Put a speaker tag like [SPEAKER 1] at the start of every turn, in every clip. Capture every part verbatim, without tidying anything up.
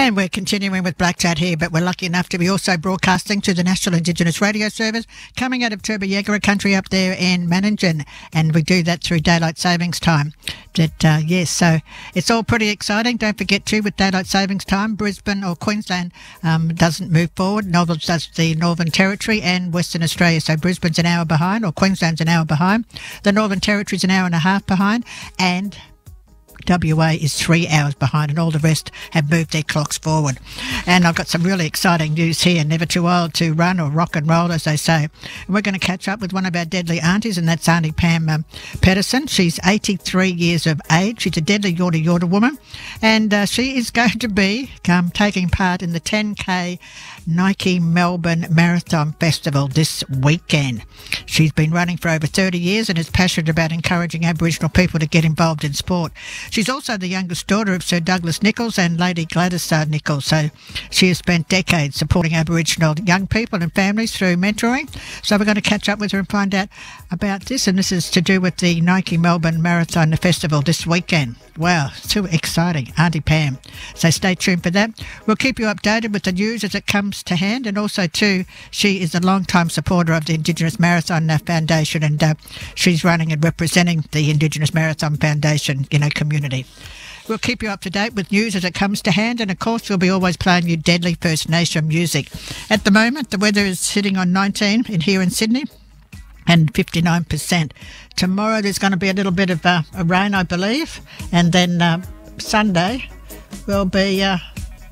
[SPEAKER 1] And we're continuing with Black Chat here, but we're lucky enough to be also broadcasting to the National Indigenous Radio Service coming out of Turbo-Yagara country up there in Manningen, and we do that through daylight savings time. That uh, yes, so it's all pretty exciting. Don't forget too, with daylight savings time, Brisbane or Queensland um, doesn't move forward. Neither does the Northern Territory and Western Australia. So Brisbane's an hour behind, or Queensland's an hour behind. The Northern Territory's an hour and a half behind, and W A is three hours behind, and all the rest have moved their clocks forward. And I've got some really exciting news here. Never too old to run or rock and roll, as they say. And we're going to catch up with one of our deadly aunties, and that's Auntie Pam um, Pedersen. She's eighty-three years of age. She's a deadly Yorta Yorta woman, and uh, she is going to be um, taking part in the ten K Nike Melbourne Marathon Festival this weekend. She's been running for over thirty years and is passionate about encouraging Aboriginal people to get involved in sport. She's also the youngest daughter of Sir Douglas Nichols and Lady Gladys uh, Nichols, so she has spent decades supporting Aboriginal young people and families through mentoring. So we're going to catch up with her and find out about this, and this is to do with the Nike Melbourne Marathon Festival this weekend. Wow, too exciting, Auntie Pam. So stay tuned for that. We'll keep you updated with the news as it comes to hand, and also too, she is a long-time supporter of the Indigenous Marathon uh, Foundation, and uh, she's running and representing the Indigenous Marathon Foundation, you know, community. We'll keep you up to date with news as it comes to hand, and of course we'll be always playing you deadly First Nation music. At the moment, the weather is sitting on nineteen in here in Sydney, and fifty-nine percent. Tomorrow there's going to be a little bit of uh, a rain, I believe, and then uh, Sunday will be uh,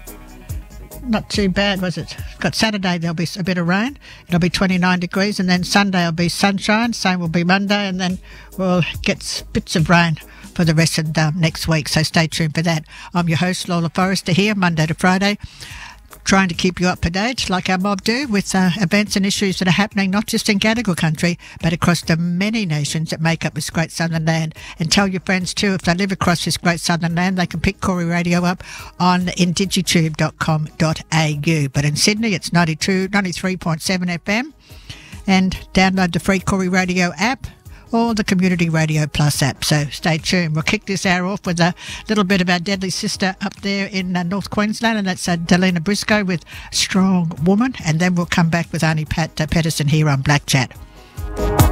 [SPEAKER 1] not too bad, was it? Got Saturday, there'll be a bit of rain. It'll be twenty-nine degrees, and then Sunday will be sunshine. Same will be Monday, and then we'll get bits of rain for the rest of um, next week. So stay tuned for that. I'm your host, Lola Forrester, here Monday to Friday, trying to keep you up to date, like our mob do, with uh, events and issues that are happening not just in Gadigal country, but across the many nations that make up this great southern land. And tell your friends too, if they live across this great southern land, they can pick Corey Radio up on indigitube dot com dot a u. But in Sydney, it's ninety-two, ninety-three point seven F M, and download the free Corey Radio app or the Community Radio Plus app. So stay tuned. We'll kick this hour off with a little bit of our deadly sister up there in uh, North Queensland, and that's uh, Delina Briscoe with Strong Woman, and then we'll come back with Auntie Pat uh, Pedersen here on Black Chat.